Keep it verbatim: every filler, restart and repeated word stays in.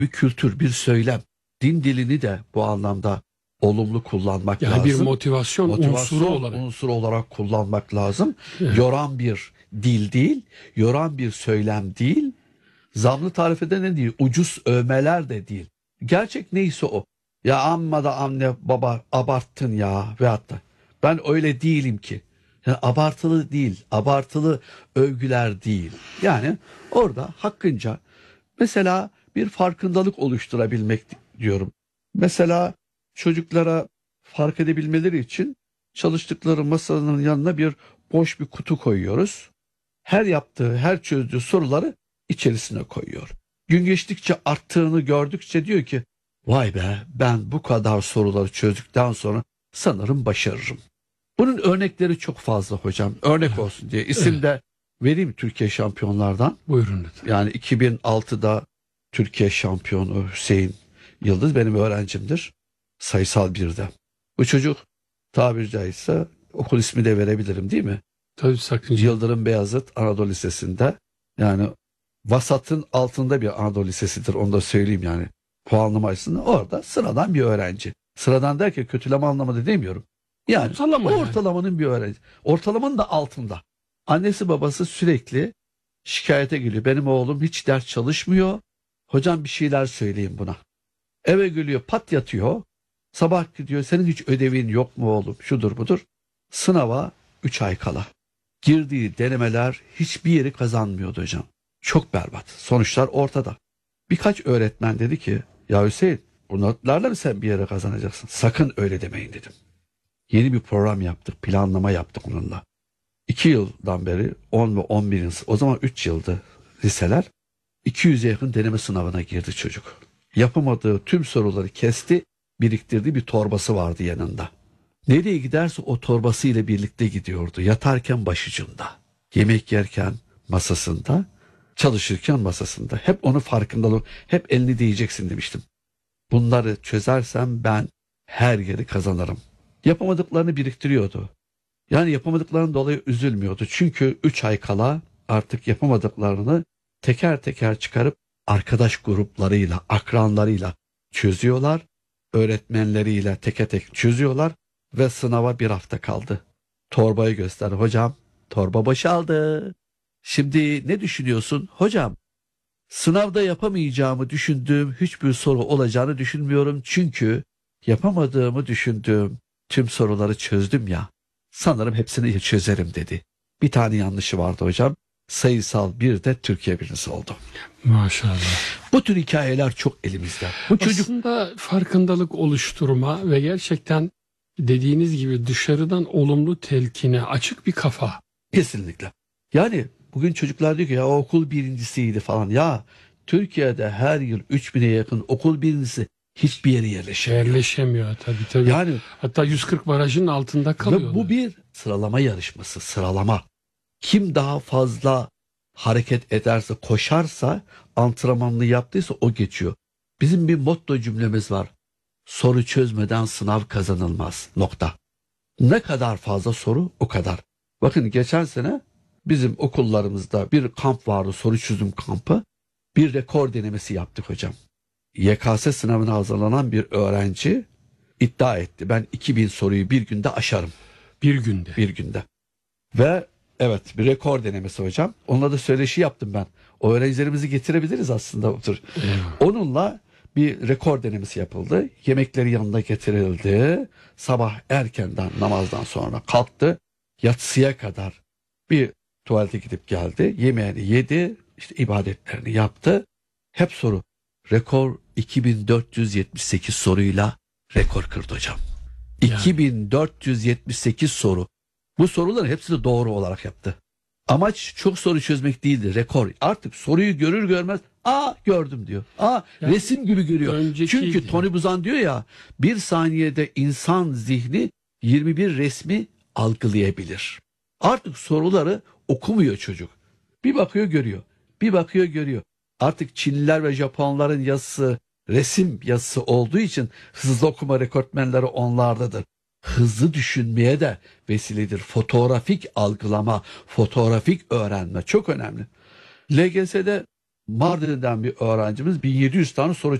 bir kültür, bir söylem. Din dilini de bu anlamda olumlu kullanmak yani lazım. Bir motivasyon, motivasyon unsuru olarak. unsuru olarak kullanmak lazım. Evet. Yoran bir dil değil, yoran bir söylem değil. Zamlı tarif eden ne değil, ucuz övmeler de değil. Gerçek neyse o. Ya amma da anne baba abarttın ya veyahut da ben öyle değilim ki. Yani abartılı değil, abartılı övgüler değil. Yani orada hakkınca mesela bir farkındalık oluşturabilmek diyorum. Mesela çocuklara fark edebilmeleri için çalıştıkları masanın yanına bir boş bir kutu koyuyoruz. Her yaptığı, her çözdüğü soruları içerisine koyuyor. Gün geçtikçe arttığını gördükçe diyor ki vay be ben bu kadar soruları çözdükten sonra sanırım başarırım. Bunun örnekleri çok fazla hocam. Örnek olsun diye isim de vereyim Türkiye şampiyonlardan. Buyurun lütfen. Yani iki bin altıda Türkiye şampiyonu Hüseyin Yıldız benim öğrencimdir. Sayısal birde. Bu çocuk tabiri caizse okul ismi de verebilirim değil mi? Tabii sakınca. Yıldırım Beyazıt Anadolu Lisesi'nde, yani vasatın altında bir Anadolu Lisesi'dir, onu da söyleyeyim yani puanlama açısından. Orada sıradan bir öğrenci. Sıradan derken kötüleme anlamında demiyorum. Yani Ortalama yani. ortalamanın bir öğrenci. Ortalamanın da altında. Annesi babası sürekli şikayete geliyor. Benim oğlum hiç ders çalışmıyor. Hocam bir şeyler söyleyin buna. Eve geliyor, pat yatıyor. Sabah gidiyor, senin hiç ödevin yok mu oğlum? Şudur budur. Sınava üç ay kala. Girdiği denemeler hiçbir yeri kazanmıyordu hocam. Çok berbat. Sonuçlar ortada. Birkaç öğretmen dedi ki ya Hüseyin bu notlarla mı sen bir yere kazanacaksın? Sakın öyle demeyin dedim. Yeni bir program yaptık. Planlama yaptık onunla. İki yıldan beri on ve on birinci o zaman üç yıldı liseler. iki yüze yakın deneme sınavına girdi çocuk. Yapamadığı tüm soruları kesti, biriktirdiği bir torbası vardı yanında. Nereye giderse o torbasıyla birlikte gidiyordu. Yatarken başucunda, yemek yerken masasında, çalışırken masasında. Hep onu farkındalık, hep elini değeceksin demiştim. Bunları çözersem ben her yeri kazanırım. Yapamadıklarını biriktiriyordu. Yani yapamadıklarının dolayı üzülmüyordu. Çünkü üç ay kala artık yapamadıklarını teker teker çıkarıp arkadaş gruplarıyla, akranlarıyla çözüyorlar. Öğretmenleriyle teke tek çözüyorlar ve sınava bir hafta kaldı. Torbayı göster hocam. Torba boşaldı. Şimdi ne düşünüyorsun? Hocam sınavda yapamayacağımı düşündüğüm hiçbir soru olacağını düşünmüyorum. Çünkü yapamadığımı düşündüğüm tüm soruları çözdüm ya. Sanırım hepsini çözerim dedi. Bir tane yanlışı vardı hocam. Sayısal bir de Türkiye birincisi oldu. Maşallah. Bu tür hikayeler çok elimizde. Bu çocuk Aslında farkındalık oluşturma ve gerçekten dediğiniz gibi dışarıdan olumlu telkine açık bir kafa. kesinlikle. Yani bugün çocuklar diyor ki ya okul birincisiydi falan. Ya Türkiye'de her yıl üç bine yakın okul birincisi hiçbir yere yerleşemiyor. Yerleşemiyor tabii tabii. Yani hatta yüz kırk barajın altında kalıyor. ve bu bir sıralama yarışması, sıralama. Kim daha fazla hareket ederse, koşarsa, antrenmanını yaptıysa o geçiyor. Bizim bir motto cümlemiz var. Soru çözmeden sınav kazanılmaz. Nokta. Ne kadar fazla soru o kadar. Bakın geçen sene bizim okullarımızda bir kamp vardı, soru çözüm kampı. Bir rekor denemesi yaptık hocam. Y K S sınavına hazırlanan bir öğrenci iddia etti. Ben iki bin soruyu bir günde aşarım. Bir günde. Bir günde. Ve evet bir rekor denemesi hocam. Onunla da söyleşi yaptım ben. O öğrencilerimizi getirebiliriz aslında. Eyvallah. Onunla bir rekor denemesi yapıldı. Yemekleri yanında getirildi. Sabah erkenden namazdan sonra kalktı. Yatsıya kadar bir tuvalete gidip geldi. Yemeğini yedi. İşte ibadetlerini yaptı. Hep soru. Rekor iki bin dört yüz yetmiş sekiz soruyla rekor kırdı hocam. Yani. iki bin dört yüz yetmiş sekiz soru. Bu soruların hepsini doğru olarak yaptı. Amaç çok soru çözmek değildi, rekor. Artık soruyu görür görmez aa gördüm diyor. Aa Yani resim gibi görüyor. öncekiydi. Çünkü Tony Buzan diyor ya bir saniyede insan zihni yirmi bir resmi algılayabilir. Artık soruları okumuyor çocuk. Bir bakıyor görüyor. Bir bakıyor görüyor. Artık Çinliler ve Japonların yazısı resim yazısı olduğu için hızlı okuma rekortmenleri onlardadır. Hızlı düşünmeye de vesiledir. Fotoğrafik algılama, fotoğrafik öğrenme çok önemli. L G S'de Mardin'den bir öğrencimiz bin yedi yüz tane soru